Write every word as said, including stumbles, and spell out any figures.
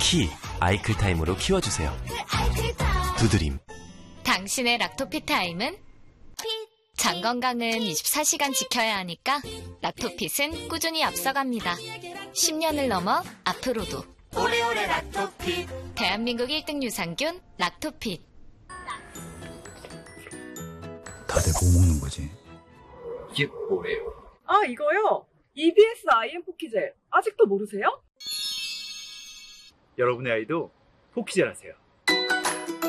키 아이클타임으로 키워주세요. 두드림. 당신의 락토피 타임은? 장 건강은 이십사 시간 지켜야 하니까 락토핏은 꾸준히 앞서갑니다. 십 년을 넘어 앞으로도 오래오래 락토핏. 대한민국 일 등 유산균 락토핏. 다들 뭐 먹는 거지? 이게 뭐예요? 아, 이거요? 이비에스 아이엠 포키젤. 아직도 모르세요? 여러분의 아이도 포키젤 하세요.